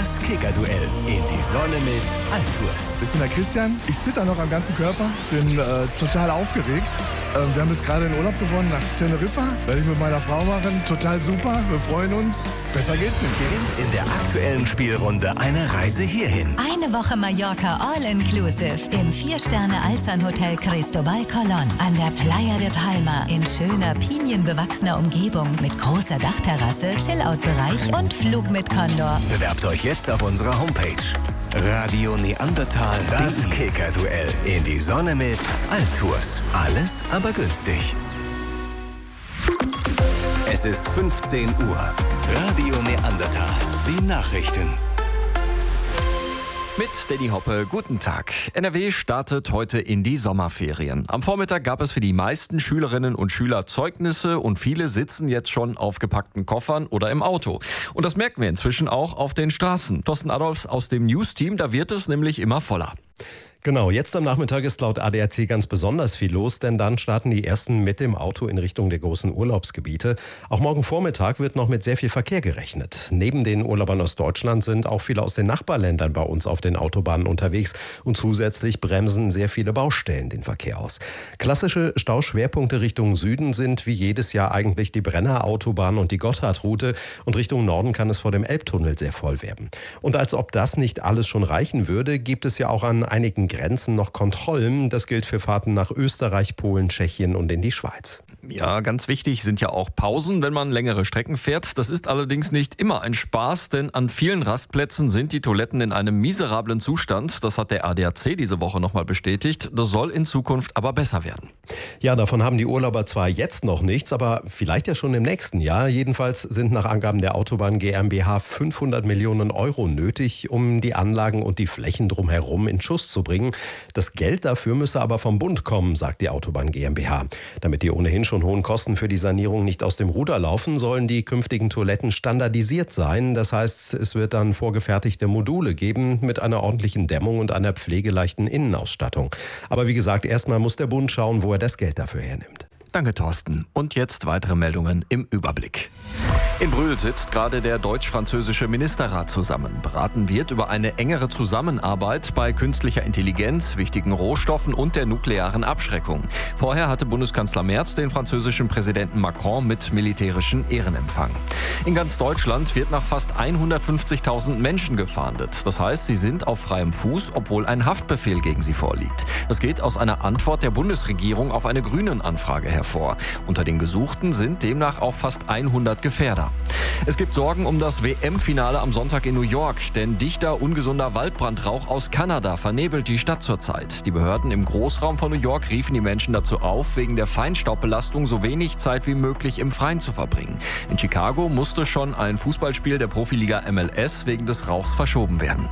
Das Kicker-Duell in die Sonne mit Altours. Ich bin der Christian, ich zitter noch am ganzen Körper, bin total aufgeregt. Wir haben jetzt gerade den Urlaub gewonnen nach Teneriffa, werde ich mit meiner Frau machen, total super, wir freuen uns, besser geht's nicht. Gewinnt in der aktuellen Spielrunde eine Reise hierhin. Eine Woche Mallorca All-Inclusive im 4-Sterne-Alzan-Hotel Cristobal Colón an der Playa de Palma in schöner, pinienbewachsener Umgebung mit großer Dachterrasse, Chillout-Bereich und Flug mit Condor. Bewerbt euch jetzt auf unserer Homepage. Radio Neandertal, das Kicker-Duell in die Sonne mit Altours. Alles, aber günstig. Es ist 15 Uhr. Radio Neandertal, die Nachrichten. Mit Danny Hoppe, guten Tag. NRW startet heute in die Sommerferien. Am Vormittag gab es für die meisten Schülerinnen und Schüler Zeugnisse und viele sitzen jetzt schon auf gepackten Koffern oder im Auto. Und das merken wir inzwischen auch auf den Straßen. Thorsten Adolfs aus dem News-Team, da wird es nämlich immer voller. Genau, jetzt am Nachmittag ist laut ADAC ganz besonders viel los, denn dann starten die ersten mit dem Auto in Richtung der großen Urlaubsgebiete. Auch morgen Vormittag wird noch mit sehr viel Verkehr gerechnet. Neben den Urlaubern aus Deutschland sind auch viele aus den Nachbarländern bei uns auf den Autobahnen unterwegs und zusätzlich bremsen sehr viele Baustellen den Verkehr aus. Klassische Stauschwerpunkte Richtung Süden sind wie jedes Jahr eigentlich die Brenner-Autobahn und die Gotthardroute und Richtung Norden kann es vor dem Elbtunnel sehr voll werden. Und als ob das nicht alles schon reichen würde, gibt es ja auch an einigen Grenzen noch Kontrollen. Das gilt für Fahrten nach Österreich, Polen, Tschechien und in die Schweiz. Ja, ganz wichtig sind ja auch Pausen, wenn man längere Strecken fährt. Das ist allerdings nicht immer ein Spaß, denn an vielen Rastplätzen sind die Toiletten in einem miserablen Zustand. Das hat der ADAC diese Woche nochmal bestätigt. Das soll in Zukunft aber besser werden. Ja, davon haben die Urlauber zwar jetzt noch nichts, aber vielleicht ja schon im nächsten Jahr. Jedenfalls sind nach Angaben der Autobahn GmbH 500 Millionen Euro nötig, um die Anlagen und die Flächen drumherum in Schuss zu bringen. Das Geld dafür müsse aber vom Bund kommen, sagt die Autobahn GmbH. Damit die ohnehin schon hohen Kosten für die Sanierung nicht aus dem Ruder laufen, sollen die künftigen Toiletten standardisiert sein. Das heißt, es wird dann vorgefertigte Module geben mit einer ordentlichen Dämmung und einer pflegeleichten Innenausstattung. Aber wie gesagt, erstmal muss der Bund schauen, wo er das Geld dafür hernimmt. Danke, Thorsten. Und jetzt weitere Meldungen im Überblick. In Brühl sitzt gerade der deutsch-französische Ministerrat zusammen. Beraten wird über eine engere Zusammenarbeit bei künstlicher Intelligenz, wichtigen Rohstoffen und der nuklearen Abschreckung. Vorher hatte Bundeskanzler Merz den französischen Präsidenten Macron mit militärischen Ehrenempfang. In ganz Deutschland wird nach fast 150.000 Menschen gefahndet. Das heißt, sie sind auf freiem Fuß, obwohl ein Haftbefehl gegen sie vorliegt. Das geht aus einer Antwort der Bundesregierung auf eine Grünen-Anfrage hervor. Unter den Gesuchten sind demnach auch fast 100 Gefährder. Es gibt Sorgen um das WM-Finale am Sonntag in New York, denn dichter, ungesunder Waldbrandrauch aus Kanada vernebelt die Stadt zurzeit. Die Behörden im Großraum von New York riefen die Menschen dazu auf, wegen der Feinstaubbelastung so wenig Zeit wie möglich im Freien zu verbringen. In Chicago musste schon ein Fußballspiel der Profiliga MLS wegen des Rauchs verschoben werden.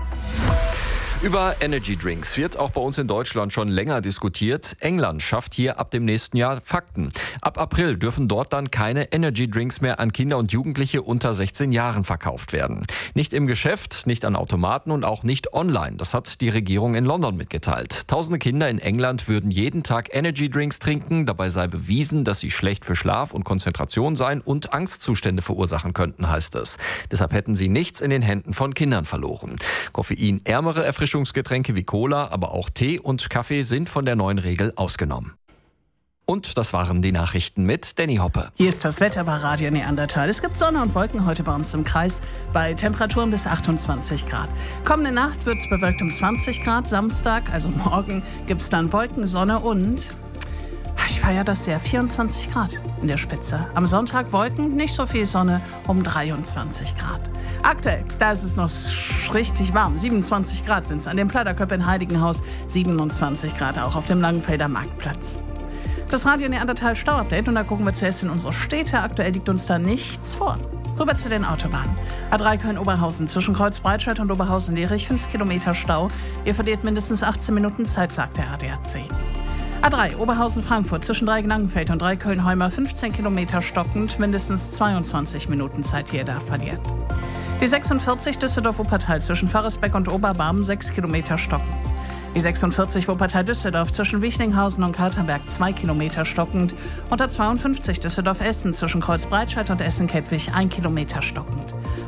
Über Energy Drinks wird auch bei uns in Deutschland schon länger diskutiert. England schafft hier ab dem nächsten Jahr Fakten. Ab April dürfen dort dann keine Energy Drinks mehr an Kinder und Jugendliche unter 16 Jahren verkauft werden. Nicht im Geschäft, nicht an Automaten und auch nicht online. Das hat die Regierung in London mitgeteilt. Tausende Kinder in England würden jeden Tag Energy Drinks trinken. Dabei sei bewiesen, dass sie schlecht für Schlaf und Konzentration seien und Angstzustände verursachen könnten, heißt es. Deshalb hätten sie nichts in den Händen von Kindern verloren. Koffeinärmere Erfrischungsgetränke wie Cola, aber auch Tee und Kaffee sind von der neuen Regel ausgenommen. Und das waren die Nachrichten mit Danny Hoppe. Hier ist das Wetter bei Radio Neandertal. Es gibt Sonne und Wolken heute bei uns im Kreis bei Temperaturen bis 28 Grad. Kommende Nacht wird es bewölkt um 20 Grad. Samstag, also morgen, gibt es dann Wolken, Sonne und... Ich feiere das sehr. 24 Grad in der Spitze. Am Sonntag Wolken, nicht so viel Sonne, um 23 Grad. Aktuell, da ist es noch richtig warm. 27 Grad sind es an dem Plauderköpp in Heiligenhaus. 27 Grad auch auf dem Langenfelder Marktplatz. Das Radio Neandertal Stauupdate und da gucken wir zuerst in unsere Städte. Aktuell liegt uns da nichts vor. Rüber zu den Autobahnen. A3 Köln-Oberhausen zwischen Kreuzbreitscheid und Oberhausen-Lerich 5 Kilometer Stau. Ihr verliert mindestens 18 Minuten Zeit, sagt der ADAC. A3 Oberhausen-Frankfurt zwischen Dreigen-Langenfeld und Köln-Heumer 15 Kilometer stockend, mindestens 22 Minuten Zeit, die ihr da verliert. Die 46 Düsseldorf-Wuppertal zwischen Farresbeck und Oberbarm 6 Kilometer stockend. Die 46 Wuppertal-Düsseldorf zwischen Wichlinghausen und Katernberg 2 Kilometer stockend. Und der 52 Düsseldorf-Essen zwischen Kreuzbreitscheid und Essen-Kettwig 1 Kilometer stockend.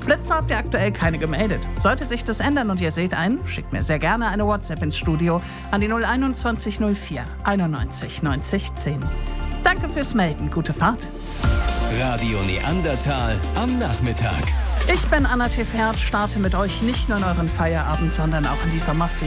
Blitze habt ihr aktuell keine gemeldet. Sollte sich das ändern und ihr seht einen, schickt mir sehr gerne eine WhatsApp ins Studio an die 021 04 91 90 10. Danke fürs Melden. Gute Fahrt. Radio Neandertal am Nachmittag. Ich bin Anna Tefert, starte mit euch nicht nur in euren Feierabend, sondern auch in die Sommerferien.